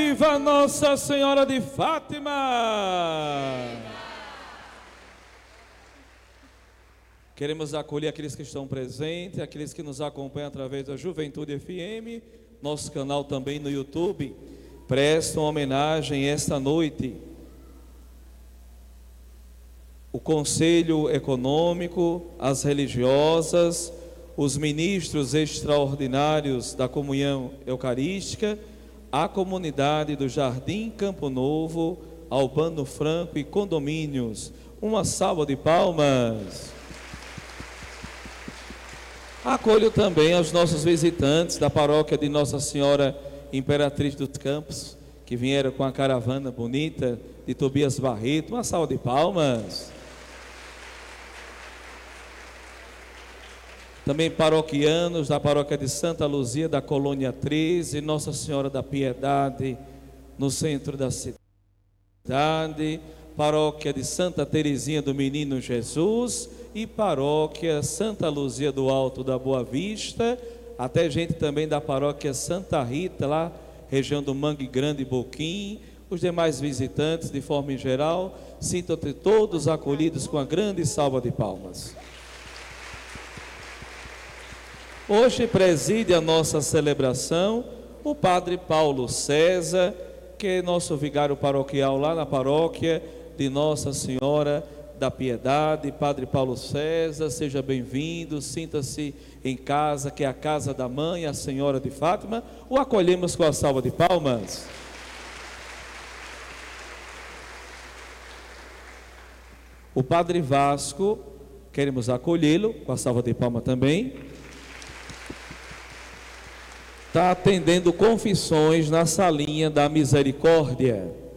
Viva Nossa Senhora de Fátima! Queremos acolher aqueles que estão presentes, aqueles que nos acompanham através da Juventude FM, nosso canal também no YouTube. Prestam homenagem esta noite o Conselho Econômico, as religiosas, os ministros extraordinários da comunhão eucarística, a comunidade do Jardim Campo Novo, Albano Franco e condomínios. Uma salva de palmas. Acolho também aos nossos visitantes da paróquia de Nossa Senhora Imperatriz dos Campos, que vieram com a caravana bonita de Tobias Barreto. Uma salva de palmas. Também paroquianos da paróquia de Santa Luzia, da Colônia 13, Nossa Senhora da Piedade, no centro da cidade, paróquia de Santa Teresinha do Menino Jesus e paróquia Santa Luzia do Alto da Boa Vista, até gente também da paróquia Santa Rita, lá, região do Mangue Grande e Boquim. Os demais visitantes, de forma em geral, sintam-se todos acolhidos com a grande salva de palmas. Hoje preside a nossa celebração o Padre Paulo César, que é nosso vigário paroquial lá na paróquia de Nossa Senhora da Piedade. Padre Paulo César, seja bem-vindo, sinta-se em casa, que é a casa da mãe, a Senhora de Fátima. O acolhemos com a salva de palmas. O Padre Vasco, queremos acolhê-lo com a salva de palmas também. Está atendendo confissões na salinha da misericórdia.